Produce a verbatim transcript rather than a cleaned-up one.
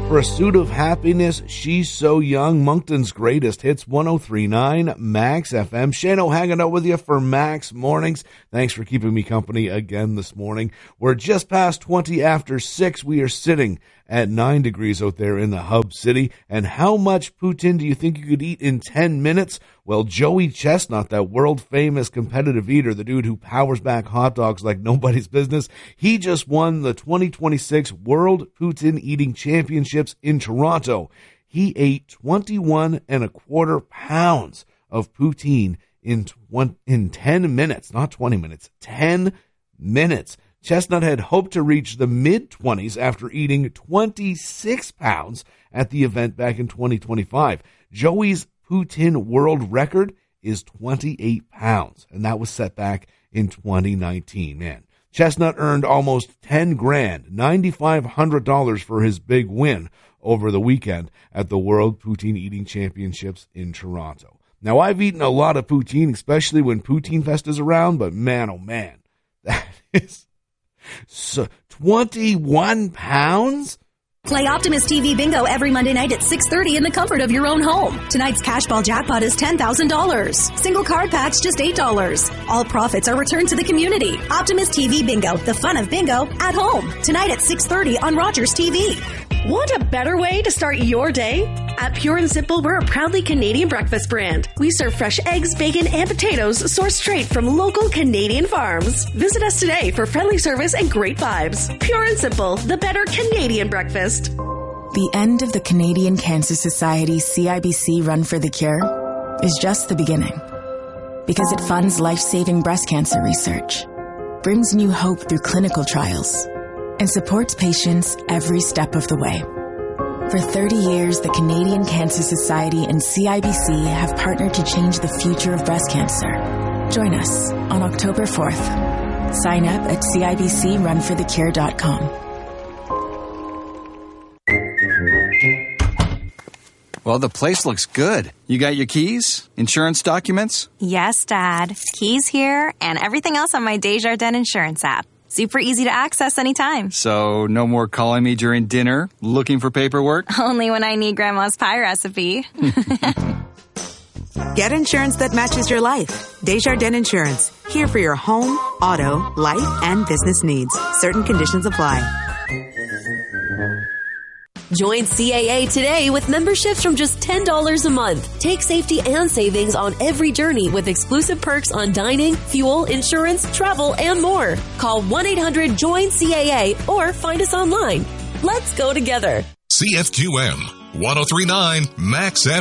Pursuit of Happiness, She's So Young, Moncton's Greatest Hits, one oh three point nine Max F M. Shano hanging out with you for Max Mornings. Thanks for keeping me company again this morning. We're just past twenty after six. We are sitting at nine degrees out there in the hub city. And how much poutine do you think you could eat in ten minutes? Well, Joey Chestnut, that world-famous competitive eater, the dude who powers back hot dogs like nobody's business, he just won the twenty twenty-six World Poutine Eating Championships in Toronto. He ate twenty-one and a quarter pounds of poutine in tw- in ten minutes, not twenty minutes, ten minutes. Chestnut had hoped to reach the mid-twenties after eating twenty-six pounds at the event back in twenty twenty-five. Joey's poutine world record is twenty-eight pounds, and that was set back in twenty nineteen. Man, Chestnut earned almost ten grand, nine thousand five hundred dollars for his big win over the weekend at the World Poutine Eating Championships in Toronto. Now, I've eaten a lot of poutine, especially when Poutine Fest is around, but man, oh man, that is so twenty-one pounds? Play Optimus T V Bingo every Monday night at six thirty in the comfort of your own home. Tonight's cash ball jackpot is ten thousand dollars. Single card packs just eight dollars. All profits are returned to the community. Optimus T V Bingo, the fun of bingo at home. Tonight at six thirty on Rogers T V. Want a better way to start your day? At Pure and Simple, we're a proudly Canadian breakfast brand. We serve fresh eggs, bacon, and potatoes sourced straight from local Canadian farms. Visit us today for friendly service and great vibes. Pure and Simple, the better Canadian breakfast. The end of the Canadian Cancer Society C I B C Run for the Cure is just the beginning. Because it funds life-saving breast cancer research, brings new hope through clinical trials, and supports patients every step of the way. For thirty years, the Canadian Cancer Society and C I B C have partnered to change the future of breast cancer. Join us on October fourth. Sign up at C I B C run for the cure dot com. Well, the place looks good. You got your keys? Insurance documents? Yes, Dad. Keys here and everything else on my Desjardins Insurance app. Super easy to access anytime. So, no more calling me during dinner, looking for paperwork? Only when I need Grandma's pie recipe. Get insurance that matches your life. Desjardins Insurance. Here for your home, auto, life, and business needs. Certain conditions apply. Join C A A today with memberships from just ten dollars a month. Take safety and savings on every journey with exclusive perks on dining, fuel, insurance, travel, and more. Call one eight hundred join C A A or find us online. Let's go together. C F Q M one oh three point nine Max F M.